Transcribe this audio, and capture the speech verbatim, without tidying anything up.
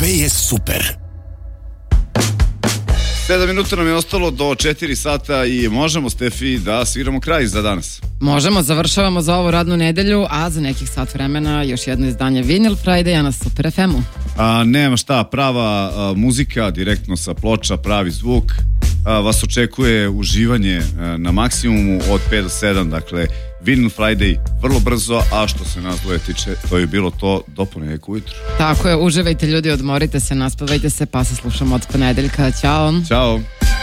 Sve je super. sedam minuta nam je ostalo do četiri sata i možemo, Stefi, da sviramo kraj za danas. Možemo, završavamo za ovu radnu nedelju, a za nekih sat vremena još jedno izdanje Vinyl Friday na Super ef emu. A, nema šta, prava a, muzika, direktno sa ploča, pravi zvuk. A, vas očekuje uživanje a, na maksimumu od pet do sedam, dakle Vinyl Friday vrlo brzo, a što se nas dvoje tiče, to je bilo to do ponedjeljka ujutru. Tako je, uživajte ljudi, odmorite se, naspavajte se, pa se slušamo od ponedeljka. Ćao. Ćao.